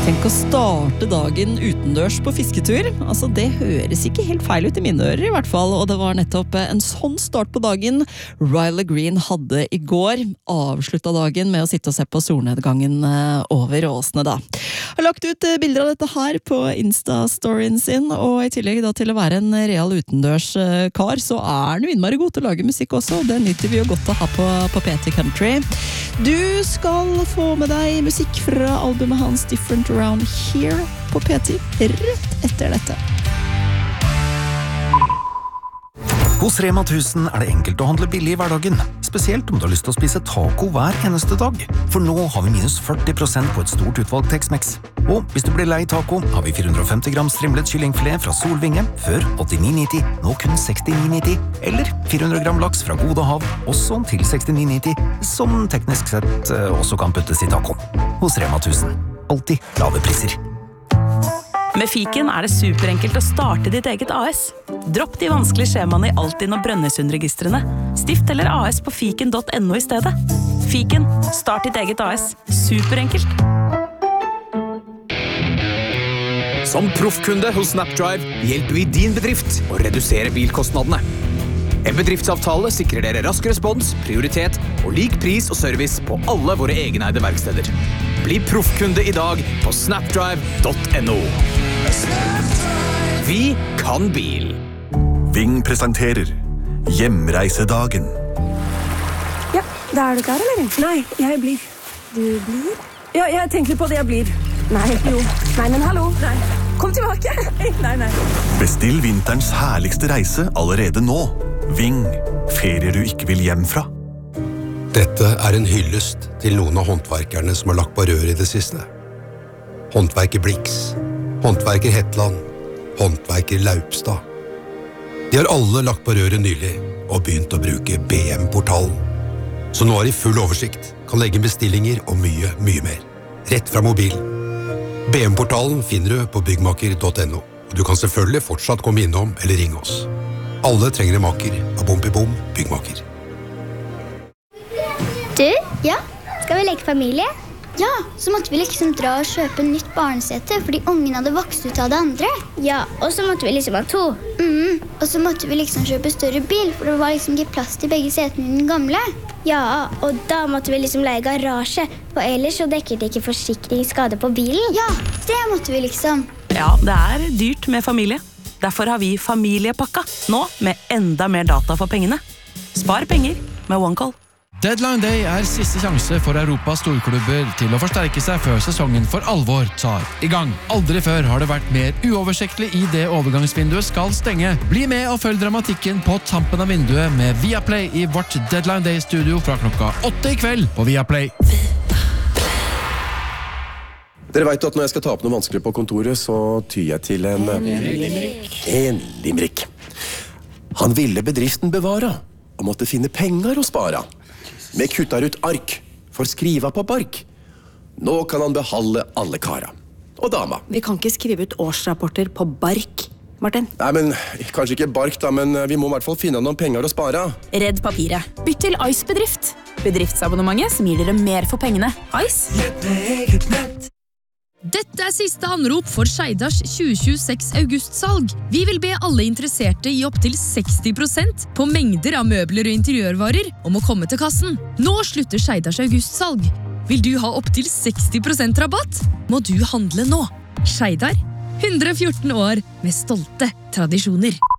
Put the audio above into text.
Tenk å starte dagen utendørs på fisketur. Altså, det høres ikke helt feil ut i mine ører i hvert fall, og det var nettopp en sånn start på dagen Riley Green hadde i går. Avsluttet dagen med å sitte og se på solnedgangen over åsene da. Har lagt ut bilder av dette her på Insta-storyen sin, og i tillegg da til å være en real utendørskar, så er han jo innmari god til å lage musikk også, og det nytter vi jo godt å ha på PT Country. Du skal få med deg musikk fra albumet hans Different Around Here på P10 rett etter dette. Hos Rema 1000 er det enkelt å handle billig i hverdagen, spesielt om du har lyst til å spise taco hver eneste dag. For nå har vi minus 40% på et stort utvalg Tex-Mex. Og hvis du blir lei taco, har vi 450 gram strimlet kyllingfilet fra Solvinge, før 89,90, nå kun 69,90. Eller 400 gram laks fra Gode Hav, også til 69,90, som teknisk sett også kan puttes i taco. Hos Rema 1000. Alltid lave priser. Med Fiken er det superenkelt å starte ditt eget AS. Dropp de vanskelige skjemaene i Altinn og Brønnøysundregistrene. Stift eller AS på fiken.no i stedet. Fiken, start ditt eget AS. Superenkelt. Som proffkunde hos Snapdrive hjelper vi din bedrift å redusere bilkostnadene. En bedriftsavtale sikrer dere rask respons, prioritet og lik pris og service på alle våre egeneide verksteder. Bli proffkunde i dag på snapdrive.no. Vi kan bil. Ving presenterer Hjemreisedagen. Ja, da er du klar, eller? Nei, jeg blir. Du blir? Ja, jeg tenker på det jeg blir. Nei, jo. Nei, men hallo. Nei. Kom tilbake. Nei. Bestill vinterens herligste reise allerede nå. Ving. Ferier du ikke vil hjem fra. Dette er en hyllest til noen av håndverkerne som har lagt på rør i det siste. Håndverker Blix, håndverker Hetland, håndverker Laupstad. De har alle lagt på røret nylig og begynt å bruke BM-portalen. Så nå har de full oversikt, kan legge bestillinger og mye mer. Rett fra mobilen. BM-portalen finner du på byggmaker.no. Og du kan selvfølgelig fortsatt komme innom eller ringe oss. Alle trenger en maker av Bom Byggmaker. Du, ja, skal vi leke familie? Ja, så måtte vi liksom dra og kjøpe nytt barnesete, fordi ungen hadde vokst ut av det andre. Ja, og så måtte vi liksom ha 2. Og så måtte vi liksom kjøpe større bil, for det var liksom ikke plass til begge setene i den gamle. Ja, og da måtte vi liksom leie garasje, for ellers så dekket det ikke forsikringsskade på bilen. Ja, det måtte vi liksom. Ja, det er dyrt med familie. Derfor har vi familiepakka, nå med enda mer data for pengene. Spar penger med OneCall. Deadline Day er siste sjanse for Europas storklubber til å forsterke seg før sesongen for alvor tar i gang. Aldri før har det vært mer uoversiktlig i det overgangsvinduet skal stenge. Bli med og følg dramatikken på tampen av vinduet med Viaplay i vårt Deadline Day-studio fra klokka 8 i kveld på Viaplay. Dere vet at når jeg skal ta opp noe vanskelig på kontoret, så tyr jeg til en limerick. Han ville bedriften bevare, og måtte finne penger å spare. Vi kuttar ut ark, for skriva på bark. Nå kan han beholde alle kara. Og dama. Vi kan ikke skrive ut årsrapporter på bark, Martin. Nei, men kanskje ikke bark da, men vi må i hvert fall finne noen penger å spare. Redd papiret. Bytt til Ice Bedrift. Bedriftsabonnementet som gir dere mer for pengene. Ice. Dette er siste anrop for Skeidars 2026 augustsalg. Vi vil be alle interesserte i opp til 60% på mengder av møbler og interiørvarer om å komme til kassen. Nå slutter Skeidars augustsalg. Vil du ha opp til 60% rabatt? Må du handle nå. Skeidar, 114 år med stolte tradisjoner.